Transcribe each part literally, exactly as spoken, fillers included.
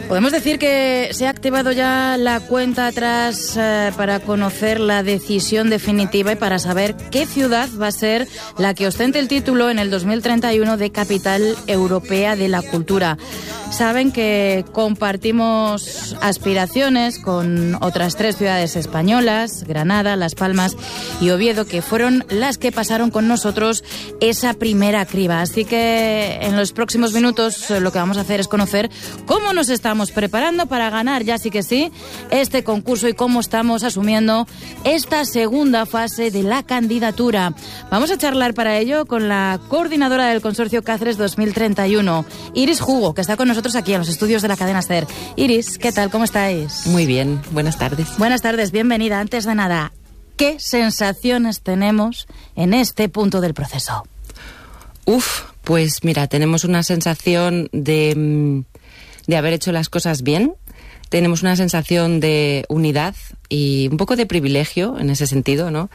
Podemos decir que se ha activado ya la cuenta atrás eh, para conocer la decisión definitiva y para saber qué ciudad va a ser la que ostente el título en el dos mil treinta y uno de Capital Europea de la Cultura. Saben que compartimos aspiraciones con otras tres ciudades españolas, Granada, Las Palmas y Oviedo, que fueron las que pasaron con nosotros esa primera criba. Así que en los próximos minutos lo que vamos a hacer es conocer cómo nos estamos preparando para ganar, ya sí que sí, este concurso y cómo estamos asumiendo esta segunda fase de la candidatura. Vamos a charlar para ello con la coordinadora del Consorcio Cáceres dos mil treinta y uno, Iris Hugo, que está con nosotros aquí en los estudios de la cadena SER. Iris, ¿qué tal? ¿Cómo estáis? Muy bien, buenas tardes. Buenas tardes, bienvenida. Antes de nada, ¿qué sensaciones tenemos en este punto del proceso? Uf, pues mira, tenemos una sensación de, de haber hecho las cosas bien. Tenemos una sensación de unidad y un poco de privilegio en ese sentido, ¿no?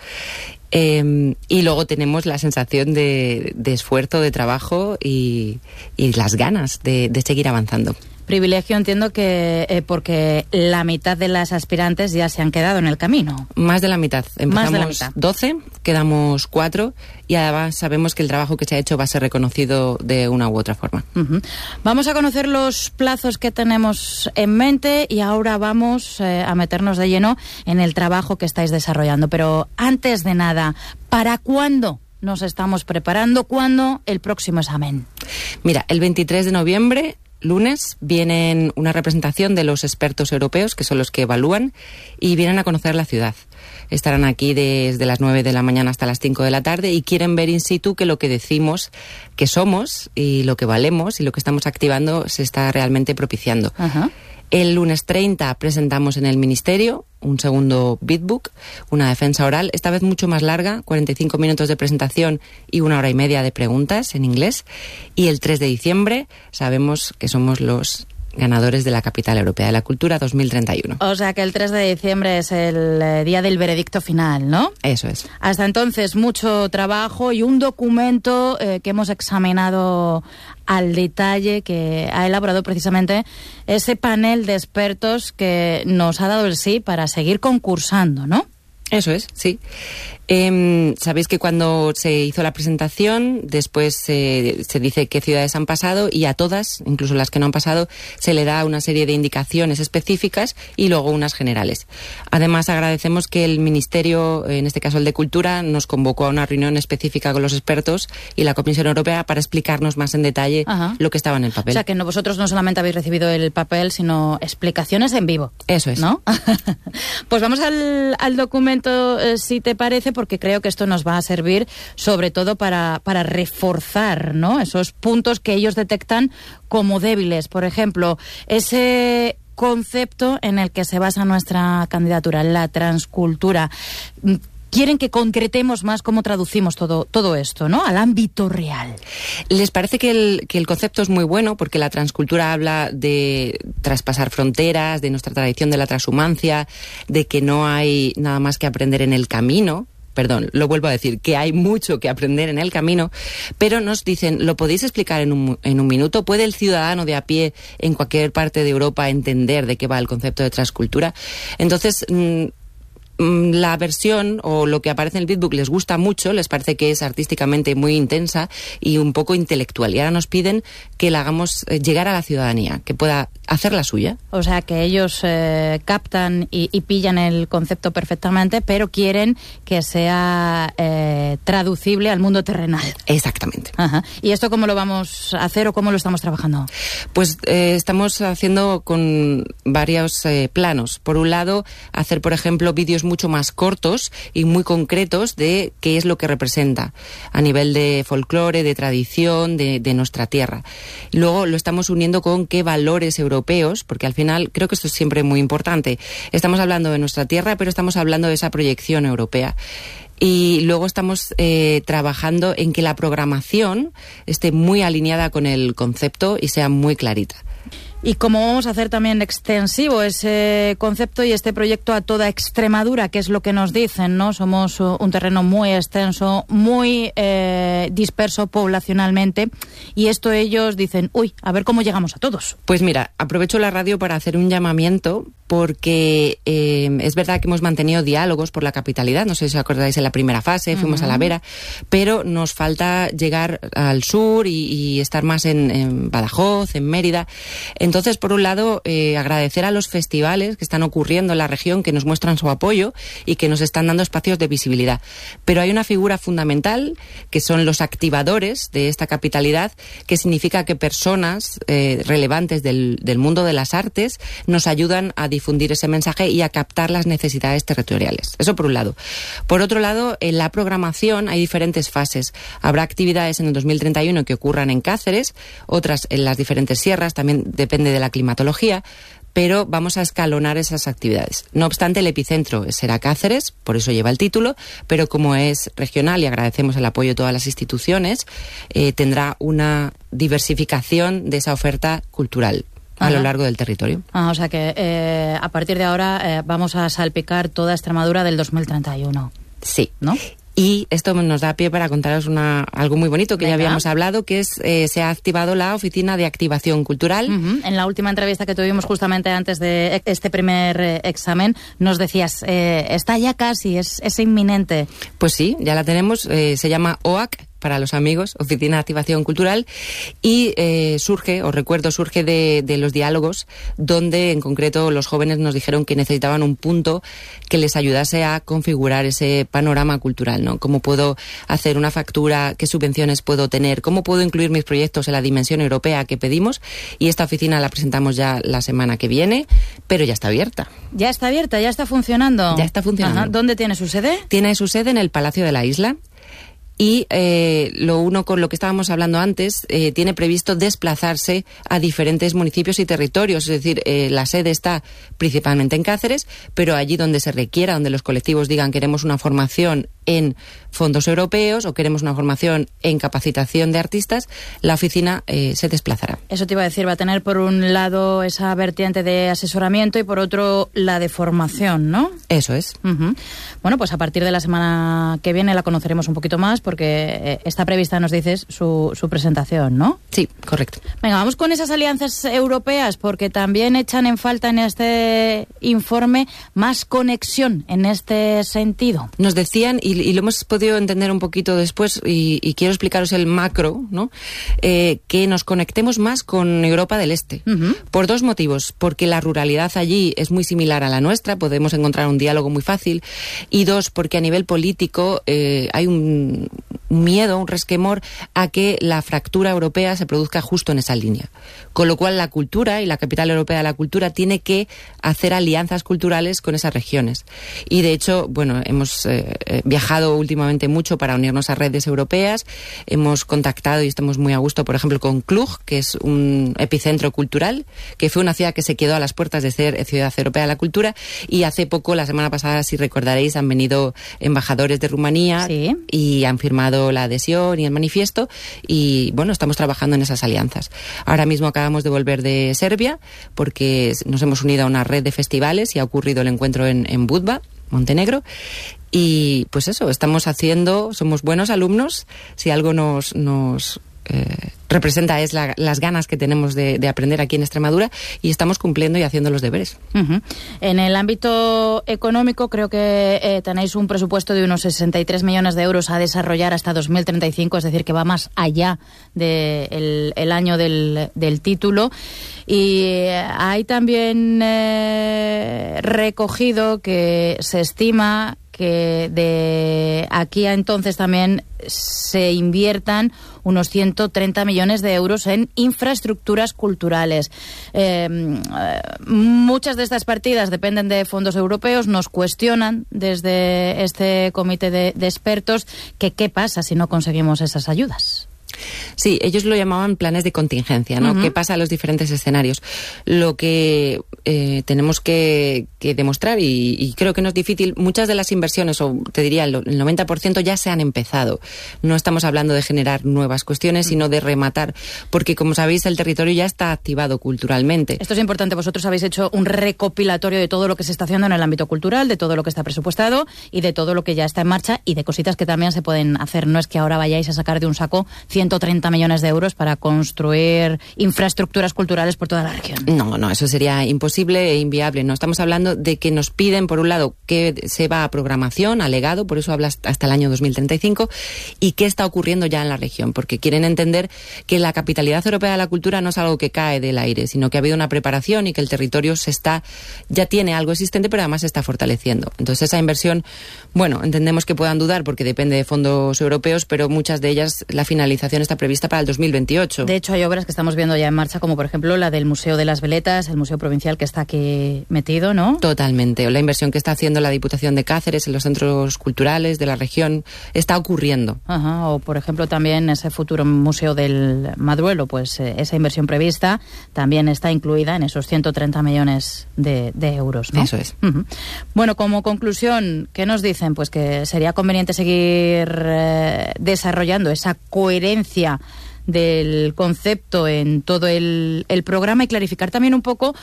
Eh, y luego tenemos la sensación de, de esfuerzo, de trabajo y, y las ganas de, de seguir avanzando. Privilegio entiendo que eh, porque la mitad de las aspirantes ya se han quedado en el camino. Más de la mitad. Empezamos Más de la mitad. doce, quedamos cuatro y además sabemos que el trabajo que se ha hecho va a ser reconocido de una u otra forma. Uh-huh. Vamos a conocer los plazos que tenemos en mente y ahora vamos eh, a meternos de lleno en el trabajo que estáis desarrollando. Pero antes de nada, ¿para cuándo nos estamos preparando? ¿Cuándo el próximo examen? Mira, el veintitrés de noviembre... lunes vienen una representación de los expertos europeos, que son los que evalúan, y vienen a conocer la ciudad. Estarán aquí desde las nueve de la mañana hasta las cinco de la tarde y quieren ver in situ que lo que decimos que somos y lo que valemos y lo que estamos activando se está realmente propiciando. Ajá. El lunes treinta presentamos en el Ministerio un segundo Bitbook, una defensa oral, esta vez mucho más larga, cuarenta y cinco minutos de presentación y una hora y media de preguntas en inglés. Y el tres de diciembre sabemos que somos los ganadores de la Capital Europea de la Cultura dos mil treinta y uno. O sea que el tres de diciembre es el eh, día del veredicto final, ¿no? Eso es. Hasta entonces mucho trabajo y un documento eh, que hemos examinado al detalle, que ha elaborado precisamente ese panel de expertos que nos ha dado el sí para seguir concursando, ¿no? Eso es, sí. Eh, Sabéis que cuando se hizo la presentación, después eh, se dice qué ciudades han pasado y a todas, incluso las que no han pasado, se le da una serie de indicaciones específicas y luego unas generales. Además, agradecemos que el Ministerio, en este caso el de Cultura, nos convocó a una reunión específica con los expertos y la Comisión Europea para explicarnos más en detalle Ajá. lo que estaba en el papel. O sea, que no, vosotros no solamente habéis recibido el papel, sino explicaciones en vivo. Eso es. ¿No? Pues vamos al, al documento, eh, si te parece, porque creo que esto nos va a servir sobre todo para, para reforzar, ¿no?, esos puntos que ellos detectan como débiles. Por ejemplo, ese concepto en el que se basa nuestra candidatura, la transcultura. Quieren que concretemos más cómo traducimos todo, todo esto, ¿no?, al ámbito real. Les parece que el, que el concepto es muy bueno porque la transcultura habla de traspasar fronteras, de nuestra tradición de la transhumancia, de que no hay nada más que aprender en el camino. Perdón, lo vuelvo a decir, que hay mucho que aprender en el camino, pero nos dicen, ¿lo podéis explicar en un, en un minuto? ¿Puede el ciudadano de a pie en cualquier parte de Europa entender de qué va el concepto de transcultura? Entonces, mmm, la versión o lo que aparece en el Bitbook les gusta mucho, les parece que es artísticamente muy intensa y un poco intelectual. Y ahora nos piden que la hagamos llegar a la ciudadanía, que pueda hacer la suya. O sea, que ellos eh, captan y, y pillan el concepto perfectamente, pero quieren que sea eh, traducible al mundo terrenal. Exactamente. Ajá. ¿Y esto cómo lo vamos a hacer o cómo lo estamos trabajando? Pues eh, estamos haciendo con varios eh, planos. Por un lado, hacer, por ejemplo, vídeos mucho más cortos y muy concretos de qué es lo que representa a nivel de folclore, de tradición, de, de nuestra tierra. Luego lo estamos uniendo con qué valores europeos, porque al final creo que esto es siempre muy importante. Estamos hablando de nuestra tierra, pero estamos hablando de esa proyección europea. Y luego estamos eh, trabajando en que la programación esté muy alineada con el concepto y sea muy clarita. Y como vamos a hacer también extensivo ese concepto y este proyecto a toda Extremadura, que es lo que nos dicen, ¿no? Somos un terreno muy extenso, muy eh, disperso poblacionalmente, y esto ellos dicen, uy, a ver cómo llegamos a todos. Pues mira, aprovecho la radio para hacer un llamamiento, porque eh, es verdad que hemos mantenido diálogos por la capitalidad, no sé si os acordáis en la primera fase, fuimos uh-huh. a La Vera, pero nos falta llegar al sur y, y estar más en, en Badajoz, en Mérida. Entonces, por un lado, eh, agradecer a los festivales que están ocurriendo en la región, que nos muestran su apoyo y que nos están dando espacios de visibilidad. Pero hay una figura fundamental, que son los activadores de esta capitalidad, que significa que personas eh, relevantes del, del mundo de las artes nos ayudan a difundir ese mensaje y a captar las necesidades territoriales. Eso por un lado. Por otro lado, en la programación hay diferentes fases. Habrá actividades en el dos mil treinta y uno que ocurran en Cáceres, otras en las diferentes sierras, también depende de la climatología, pero vamos a escalonar esas actividades. No obstante, el epicentro será Cáceres, por eso lleva el título, pero como es regional y agradecemos el apoyo de todas las instituciones, eh, tendrá una diversificación de esa oferta cultural a Ajá. lo largo del territorio. Ah, o sea que eh, a partir de ahora eh, vamos a salpicar toda Extremadura del dos mil treinta y uno. Sí. ¿No? Y esto nos da pie para contaros una, algo muy bonito que Venga. ya habíamos hablado, que es eh, se ha activado la Oficina de Activación Cultural. Uh-huh. En la última entrevista que tuvimos justamente antes de este primer eh, examen, nos decías, eh, está ya casi, es, es inminente. Pues sí, ya la tenemos, eh, se llama O A C, para los amigos, Oficina de Activación Cultural, y eh, surge, os recuerdo, surge de, de los diálogos, donde en concreto los jóvenes nos dijeron que necesitaban un punto que les ayudase a configurar ese panorama cultural, ¿no? ¿Cómo puedo hacer una factura? ¿Qué subvenciones puedo tener? ¿Cómo puedo incluir mis proyectos en la dimensión europea que pedimos? Y esta oficina la presentamos ya la semana que viene, pero ya está abierta. ¿Ya está abierta? ¿Ya está funcionando? Ya está funcionando. Ajá. ¿Dónde tiene su sede? Tiene su sede en el Palacio de la Isla. Y eh, lo uno con lo que estábamos hablando antes, eh, tiene previsto desplazarse a diferentes municipios y territorios. Es decir, eh, la sede está principalmente en Cáceres, pero allí donde se requiera, donde los colectivos digan queremos una formación en fondos europeos o queremos una formación en capacitación de artistas, la oficina eh, se desplazará. Eso te iba a decir, va a tener por un lado esa vertiente de asesoramiento y por otro la de formación, ¿no? Eso es. Uh-huh. Bueno, pues a partir de la semana que viene la conoceremos un poquito más porque eh, está prevista, nos dices, su, su presentación, ¿no? Sí, correcto. Venga, vamos con esas alianzas europeas porque también echan en falta en este informe más conexión en este sentido. Nos decían, y, y lo hemos podido entender un poquito después, y, y quiero explicaros el macro, ¿no? Eh, que nos conectemos más con Europa del Este. Uh-huh. Por dos motivos. Porque la ruralidad allí es muy similar a la nuestra, podemos encontrar un diálogo muy fácil. Y dos, porque a nivel político eh, hay un miedo, un resquemor a que la fractura europea se produzca justo en esa línea. Con lo cual la cultura y la capital europea de la cultura tiene que hacer alianzas culturales con esas regiones. Y de hecho, bueno, hemos eh, viajado últimamente mucho para unirnos a redes europeas, hemos contactado y estamos muy a gusto, por ejemplo, con Cluj, que es un epicentro cultural, que fue una ciudad que se quedó a las puertas de ser Ciudad Europea de la Cultura, y hace poco, la semana pasada, si recordaréis, han venido embajadores de Rumanía ¿Sí? y han firmado la adhesión y el manifiesto, y bueno, estamos trabajando en esas alianzas. Ahora mismo acabamos de volver de Serbia, porque nos hemos unido a una red de festivales y ha ocurrido el encuentro en, en Budva, Montenegro. Y pues eso, estamos haciendo, somos buenos alumnos, si algo nos, nos eh, representa es la, las ganas que tenemos de, de aprender aquí en Extremadura, y estamos cumpliendo y haciendo los deberes. Uh-huh. En el ámbito económico creo que eh, tenéis un presupuesto de unos sesenta y tres millones de euros a desarrollar hasta dos mil treinta y cinco, es decir, que va más allá del de el año del, del título. Y hay también eh, recogido que se estima que de aquí a entonces también se inviertan unos ciento treinta millones de euros en infraestructuras culturales. Eh, muchas de estas partidas dependen de fondos europeos. Nos cuestionan desde este comité de, de expertos que qué pasa si no conseguimos esas ayudas. Sí, ellos lo llamaban planes de contingencia, ¿no? Uh-huh. ¿Qué pasa en los diferentes escenarios? Lo que eh, tenemos que, que demostrar, y, y creo que no es difícil, muchas de las inversiones, o te diría el noventa por ciento ya se han empezado. No estamos hablando de generar nuevas cuestiones, uh-huh. sino de rematar, porque como sabéis el territorio ya está activado culturalmente. Esto es importante, vosotros habéis hecho un recopilatorio de todo lo que se está haciendo en el ámbito cultural, de todo lo que está presupuestado y de todo lo que ya está en marcha y de cositas que también se pueden hacer. No es que ahora vayáis a sacar de un saco ciento treinta millones de euros para construir infraestructuras culturales por toda la región. No, no, eso sería imposible e inviable. No estamos hablando de que nos piden, por un lado, que se va a programación, a legado, por eso hablas hasta el año dos mil treinta y cinco, y qué está ocurriendo ya en la región, porque quieren entender que la capitalidad europea de la cultura no es algo que cae del aire, sino que ha habido una preparación y que el territorio se está, ya tiene algo existente, pero además se está fortaleciendo. Entonces esa inversión, bueno, entendemos que puedan dudar porque depende de fondos europeos, pero muchas de ellas, la finalización está prevista para el dos mil veintiocho. De hecho, hay obras que estamos viendo ya en marcha, como por ejemplo la del Museo de las Veletas, el Museo Provincial que está aquí metido, ¿no? Totalmente. O la inversión que está haciendo la Diputación de Cáceres en los centros culturales de la región está ocurriendo. Ajá. O por ejemplo también ese futuro Museo del Madruelo, pues eh, esa inversión prevista también está incluida en esos ciento treinta millones de, de euros, ¿no? Eso es. Uh-huh. Bueno, como conclusión, ¿qué nos dicen? Pues que sería conveniente seguir eh, desarrollando esa coherencia del concepto en todo el, el programa y clarificar también un poco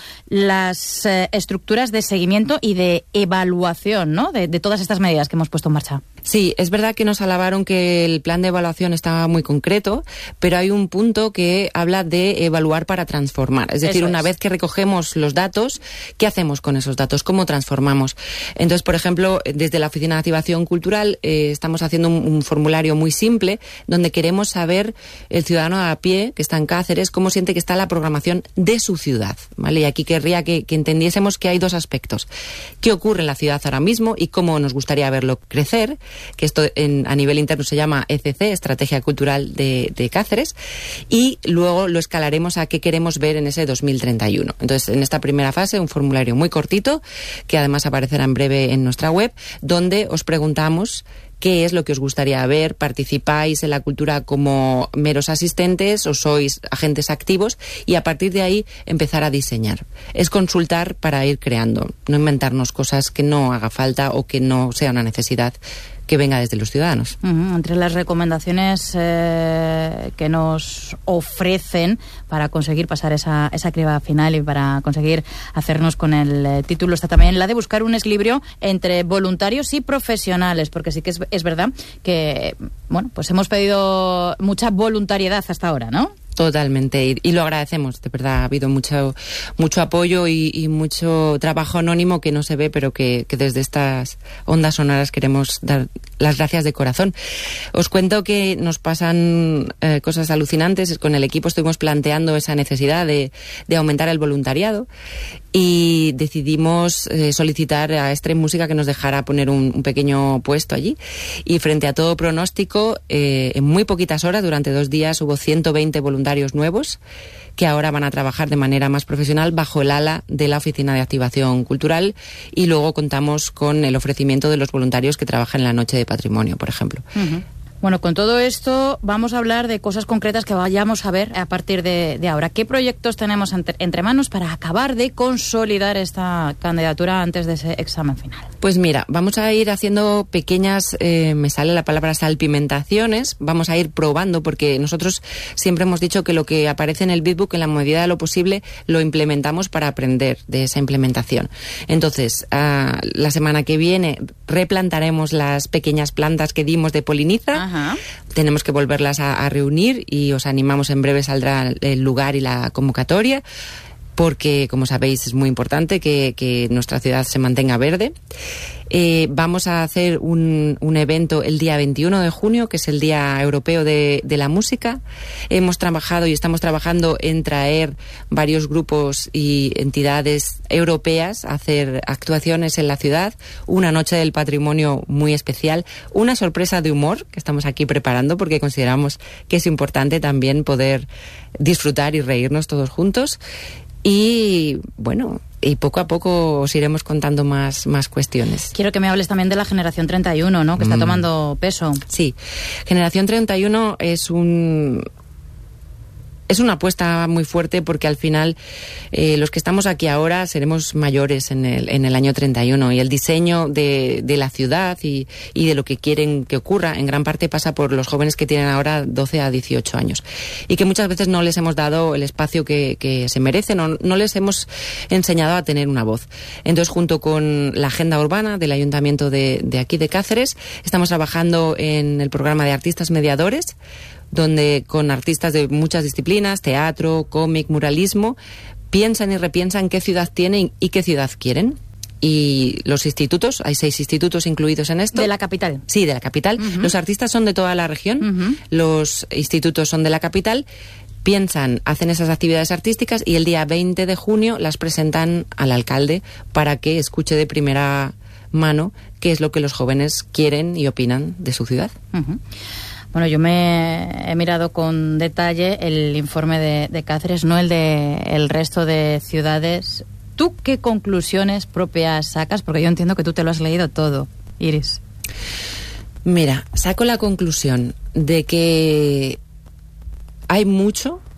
las eh, estructuras de seguimiento y de evaluación, ¿no? De, de todas estas medidas que hemos puesto en marcha. Sí, es verdad que nos alabaron que el plan de evaluación estaba muy concreto, pero hay un punto que habla de evaluar para transformar. Es decir, Eso una es. vez que recogemos los datos, ¿qué hacemos con esos datos? ¿Cómo transformamos? Entonces, por ejemplo, desde la Oficina de Activación Cultural eh, estamos haciendo un, un formulario muy simple donde queremos saber el ciudadano a pie que está en Cáceres cómo siente que está la programación de su ciudad, ¿vale? Y aquí querría que, que entendiésemos que hay dos aspectos. ¿Qué ocurre en la ciudad ahora mismo y cómo nos gustaría verlo crecer? Que esto en, a nivel interno se llama E C C, Estrategia Cultural de, de Cáceres, y luego lo escalaremos a qué queremos ver en ese dos mil treinta y uno. Entonces, en esta primera fase, un formulario muy cortito, que además aparecerá en breve en nuestra web, donde os preguntamos qué es lo que os gustaría ver, participáis en la cultura como meros asistentes o sois agentes activos, y a partir de ahí empezar a diseñar. Es consultar para ir creando, no inventarnos cosas que no haga falta o que no sea una necesidad que venga desde los ciudadanos. Uh-huh. Entre las recomendaciones eh, que nos ofrecen para conseguir pasar esa, esa criba final y para conseguir hacernos con el eh, título está también la de buscar un equilibrio entre voluntarios y profesionales, porque sí que es, es verdad que, bueno, pues hemos pedido mucha voluntariedad hasta ahora, ¿no? Totalmente, y, y lo agradecemos, de verdad, ha habido mucho mucho apoyo y, y mucho trabajo anónimo que no se ve, pero que, que desde estas ondas sonoras queremos dar las gracias de corazón. Os cuento que nos pasan eh, cosas alucinantes. Con el equipo estuvimos planteando esa necesidad de, de aumentar el voluntariado y decidimos eh, solicitar a Extreme Música que nos dejara poner un, un pequeño puesto allí, y frente a todo pronóstico, eh, en muy poquitas horas, durante dos días, hubo ciento veinte voluntarios nuevos que ahora van a trabajar de manera más profesional bajo el ala de la Oficina de Activación Cultural, y luego contamos con el ofrecimiento de los voluntarios que trabajan en la Noche de Patrimonio, por ejemplo. Uh-huh. Bueno, con todo esto vamos a hablar de cosas concretas que vayamos a ver a partir de, de ahora. ¿Qué proyectos tenemos entre, entre manos para acabar de consolidar esta candidatura antes de ese examen final? Pues mira, vamos a ir haciendo pequeñas, eh, me sale la palabra salpimentaciones, vamos a ir probando, porque nosotros siempre hemos dicho que lo que aparece en el Big Book, en la medida de lo posible, lo implementamos para aprender de esa implementación. Entonces, uh, la semana que viene replantaremos las pequeñas plantas que dimos de poliniza. Ajá. Tenemos que volverlas a, a reunir y os animamos, en breve saldrá el lugar y la convocatoria, porque, como sabéis, es muy importante que, que nuestra ciudad se mantenga verde. Eh, vamos a hacer un, un evento el día veintiuno de junio, que es el Día Europeo de, de la Música. Hemos trabajado y estamos trabajando en traer varios grupos y entidades europeas a hacer actuaciones en la ciudad, una noche del patrimonio muy especial, una sorpresa de humor que estamos aquí preparando porque consideramos que es importante también poder disfrutar y reírnos todos juntos. Y bueno, y poco a poco os iremos contando más, más cuestiones. Quiero que me hables también de la Generación treinta y uno, ¿no? Que está mm. tomando peso. Sí, Generación treinta y uno es un... Es una apuesta muy fuerte porque al final eh, los que estamos aquí ahora seremos mayores en el, en el año treinta y uno y el diseño de, de la ciudad y, y de lo que quieren que ocurra en gran parte pasa por los jóvenes que tienen ahora doce a dieciocho años y que muchas veces no les hemos dado el espacio que, que se merecen o no les hemos enseñado a tener una voz. Entonces, junto con la agenda urbana del Ayuntamiento de, de aquí de Cáceres, estamos trabajando en el programa de artistas mediadores, donde con artistas de muchas disciplinas, teatro, cómic, muralismo, piensan y repiensan qué ciudad tienen y qué ciudad quieren. Y los institutos, hay seis institutos incluidos en esto. ¿De la capital? Sí, de la capital. Uh-huh. Los artistas son de toda la región, uh-huh. Los institutos son de la capital. Piensan, hacen esas actividades artísticas y el día veinte de junio las presentan al alcalde para que escuche de primera mano qué es lo que los jóvenes quieren y opinan de su ciudad. Uh-huh. Bueno, yo me he mirado con detalle el informe de, de Cáceres, no el de el resto de ciudades. ¿Tú qué conclusiones propias sacas? Porque yo entiendo que tú te lo has leído todo, Iris. Mira, saco la conclusión de que hay mucho